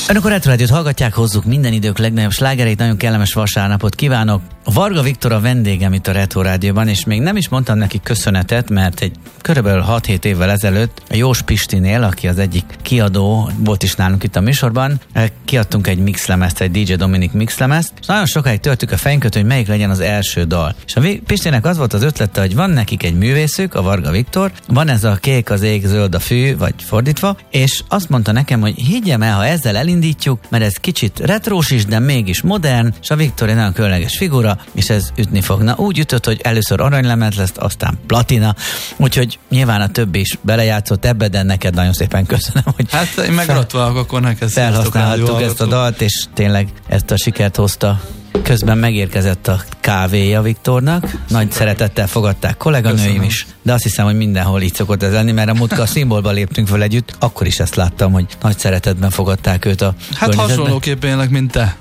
Önök a Retro Rádiót hallgatják, hozzuk minden idők legnagyobb slágereit, nagyon kellemes vasárnapot kívánok. Varga Viktor a vendégem itt a Retro Rádióban, és még nem is mondtam neki köszönetet, mert egy körülbelül 6-7 évvel ezelőtt a Jós Pistinél, aki az egyik kiadó, volt is nálunk itt a műsorban, kiadtunk egy mixlemezt, egy DJ Dominik mixlemezt, és nagyon sokáig törtük a fejünket, hogy melyik legyen az első dal. És a Pistinek az volt az ötlete, hogy van nekik egy művészük, a Varga Viktor, van ez a kék az ég, zöld a fű, vagy fordítva, és azt mondta nekem, hogy higgyem el, ha ezzel elindítjuk, mert ez kicsit retrós is, de mégis modern, és a Viktor egy nagyon különleges figura, és ez ütni fog. Na, úgy ütött, hogy először aranylemez lesz, aztán platina, úgyhogy nyilván a többi is belejátszott ebbe, de neked nagyon szépen köszönöm, hogy hát én meg gratulálok, akkor neked felhasználhattuk ezt a dalt, és tényleg ezt a sikert hozta. Közben megérkezett a kávéja Viktornak, nagy szeretettel fogadták kolléganőim is, de azt hiszem, hogy mindenhol így szokott ez lenni, mert a múltkor a Színboltba léptünk föl együtt, akkor is ezt láttam, hogy nagy szeretetben fogadták őt a hát hasonlóképpen élnek, mint te.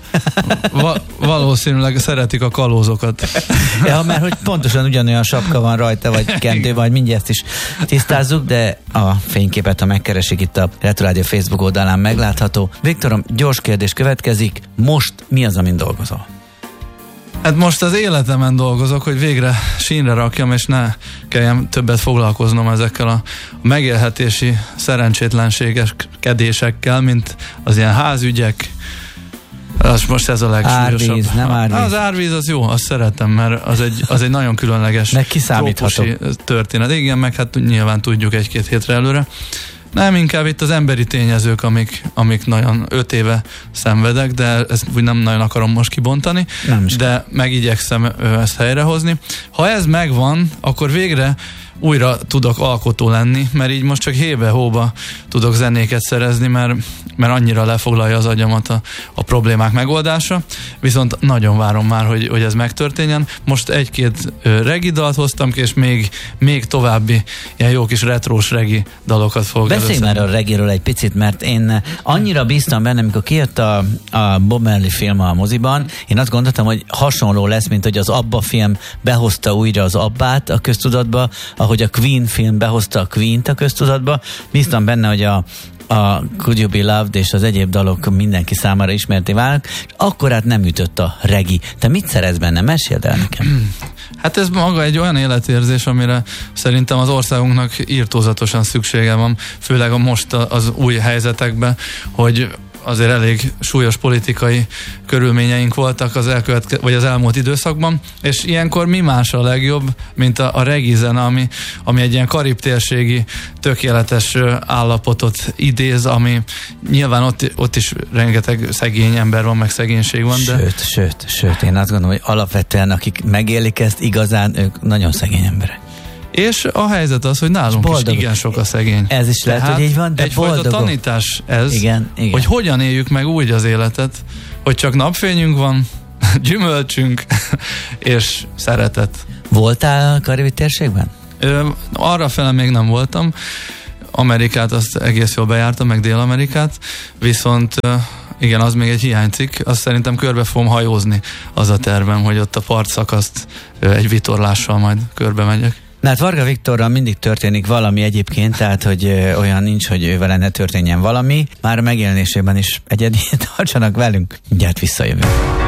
Valószínűleg szeretik a kalózokat. Ja, mert hogy pontosan ugyanolyan sapka van rajta, vagy kentő, vagy mindjárt ezt is tisztázzuk, de a fényképet, ha megkeresik, itt a Retro Rádió Facebook oldalán meglátható. Viktorom, gyors kérdés következik. Most mi az, amin dolgozol? Hát most az életemen dolgozok, hogy végre sínre rakjam, és ne kelljen többet foglalkoznom ezekkel a megélhetési szerencsétlenségeskedésekkel, mint az ilyen házügyek. Most ez a legsúlyosabb. Árvíz, nem árvíz. Az árvíz az jó, azt szeretem, mert az egy nagyon különleges trópusi történet. Igen, meg hát nyilván tudjuk 1-2 hétre előre. Nem, inkább itt az emberi tényezők, amik nagyon 5 éve szenvedek, de ezt úgy nem nagyon akarom most kibontani, de megigyekszem ezt helyrehozni. Ha ez megvan, akkor végre újra tudok alkotó lenni, mert így most csak hébe-hóba tudok zenéket szerezni, mert annyira lefoglalja az agyamat a problémák megoldása, viszont nagyon várom már, hogy ez megtörténjen. Most 1-2 regi dalt hoztam ki, és még további ilyen jó kis retrós regi dalokat fogok Beszélj már a regiről egy picit, mert én annyira bíztam benne, amikor kijött a Bob Marley film a moziban, én azt gondoltam, hogy hasonló lesz, mint hogy az Abba film behozta újra az Abbát a köztudatba, ahogy a Queen film behozta a Queen-t a köztudatba. Bíztam benne, hogy a Could You Be Loved és az egyéb dalok mindenki számára ismerté válnak, akkor hát nem ütött a regi. Te mit szeretsz benne? Meséld el nekem. Hát ez maga egy olyan életérzés, amire szerintem az országunknak irtózatosan szüksége van, főleg most az új helyzetekben, hogy azért elég súlyos politikai körülményeink voltak az elmúlt időszakban, és ilyenkor mi más a legjobb, mint a regi zene, ami egy ilyen karib-térségi tökéletes állapotot idéz, ami nyilván ott is rengeteg szegény ember van, meg szegénység van. Sőt, én azt gondolom, hogy alapvetően akik megélik ezt, igazán ők nagyon szegény emberek. És a helyzet az, hogy nálunk is igen sok a szegény. Ez is lehet, hogy így van, de egyfajta tanítás ez, igen. Hogy hogyan éljük meg úgy az életet, hogy csak napfényünk van, gyümölcsünk, és szeretet. Voltál a karibi térségben? Arrafele még nem voltam. Amerikát azt egész jól bejártam, meg Dél-Amerikát, viszont igen, az még egy hiánycikk. Azt szerintem körbe fogom hajózni, az a tervem, hogy ott a partszakaszt egy vitorlással majd körbe megyek. Na hát Varga Viktorral mindig történik valami egyébként, tehát hogy olyan nincs, hogy ővel ne történjen valami. Már a megjelenésében is egyedi, tartsanak velünk, mindjárt visszajövünk.